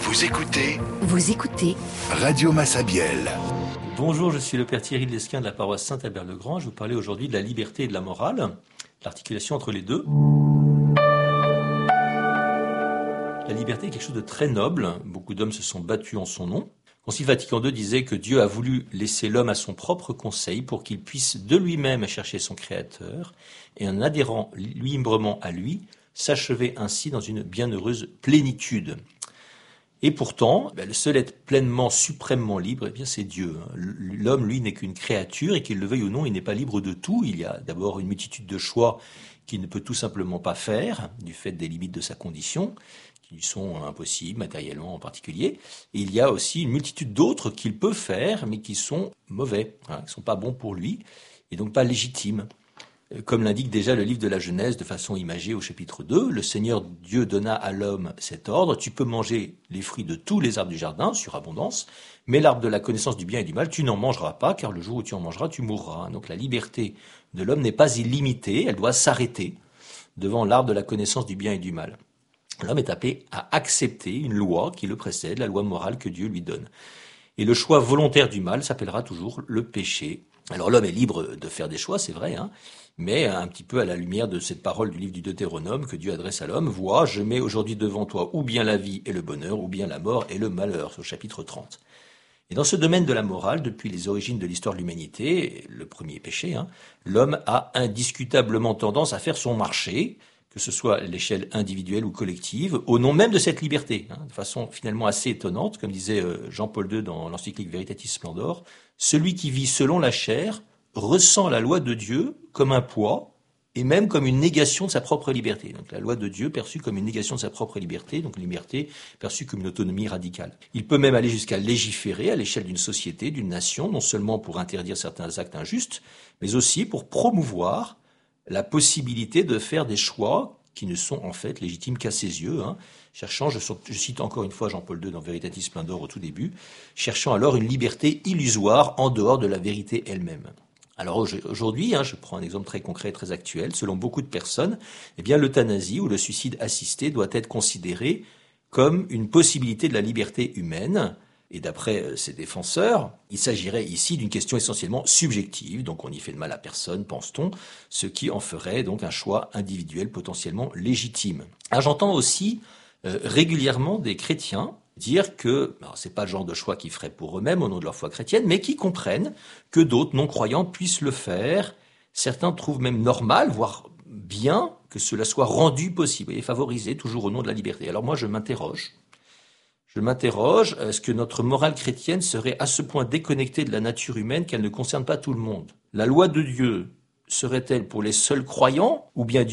Vous écoutez Radio Massabielle. Bonjour, je suis le père Thierry de Lesquin de la paroisse Saint-Albert-le-Grand. Je vous parlais aujourd'hui de la liberté et de la morale, l'articulation entre les deux. La liberté est quelque chose de très noble. Beaucoup d'hommes se sont battus en son nom. Concile Vatican II disait que Dieu a voulu laisser l'homme à son propre conseil pour qu'il puisse de lui-même chercher son Créateur et en adhérant librement à lui, s'achever ainsi dans une bienheureuse plénitude. Et pourtant, le seul être pleinement, suprêmement libre, c'est Dieu. L'homme, lui, n'est qu'une créature et qu'il le veuille ou non, il n'est pas libre de tout. Il y a d'abord une multitude de choix qu'il ne peut tout simplement pas faire, du fait des limites de sa condition, qui lui sont impossibles, matériellement en particulier. Et il y a aussi une multitude d'autres qu'il peut faire, mais qui sont mauvais, qui ne sont pas bons pour lui, et donc pas légitimes. Comme l'indique déjà le livre de la Genèse de façon imagée au chapitre 2, le Seigneur Dieu donna à l'homme cet ordre: tu peux manger les fruits de tous les arbres du jardin, surabondance, mais l'arbre de la connaissance du bien et du mal, tu n'en mangeras pas, car le jour où tu en mangeras, tu mourras. Donc la liberté de l'homme n'est pas illimitée, elle doit s'arrêter devant l'arbre de la connaissance du bien et du mal. L'homme est appelé à accepter une loi qui le précède, la loi morale que Dieu lui donne. Et le choix volontaire du mal s'appellera toujours le péché. Alors l'homme est libre de faire des choix, c'est vrai, mais un petit peu à la lumière de cette parole du livre du Deutéronome que Dieu adresse à l'homme: vois, je mets aujourd'hui devant toi ou bien la vie et le bonheur, ou bien la mort et le malheur, au chapitre 30. Et dans ce domaine de la morale, depuis les origines de l'histoire de l'humanité, le premier péché, l'homme a indiscutablement tendance à faire son marché, que ce soit à l'échelle individuelle ou collective, au nom même de cette liberté, de façon finalement assez étonnante, comme disait Jean-Paul II dans l'encyclique Veritatis Splendor: celui qui vit selon la chair ressent la loi de Dieu comme un poids et même comme une négation de sa propre liberté. Donc la loi de Dieu perçue comme une négation de sa propre liberté, donc une liberté perçue comme une autonomie radicale. Il peut même aller jusqu'à légiférer à l'échelle d'une société, d'une nation, non seulement pour interdire certains actes injustes, mais aussi pour promouvoir la possibilité de faire des choix qui ne sont en fait légitimes qu'à ses yeux, cherchant, je cite encore une fois Jean-Paul II dans Veritatis Splendor au tout début, cherchant alors une liberté illusoire en dehors de la vérité elle-même. Alors aujourd'hui, je prends un exemple très concret, très actuel, selon beaucoup de personnes, l'euthanasie ou le suicide assisté doit être considéré comme une possibilité de la liberté humaine. Et d'après ses défenseurs, il s'agirait ici d'une question essentiellement subjective, donc on n'y fait de mal à personne, pense-t-on, ce qui en ferait donc un choix individuel potentiellement légitime. Alors j'entends aussi régulièrement des chrétiens dire que c'est pas le genre de choix qu'ils feraient pour eux-mêmes au nom de leur foi chrétienne, mais qui comprennent que d'autres non-croyants puissent le faire. Certains trouvent même normal, voire bien, que cela soit rendu possible et favorisé toujours au nom de la liberté. Alors moi je m'interroge, est-ce que notre morale chrétienne serait à ce point déconnectée de la nature humaine qu'elle ne concerne pas tout le monde? La loi de Dieu serait-elle pour les seuls croyants, ou bien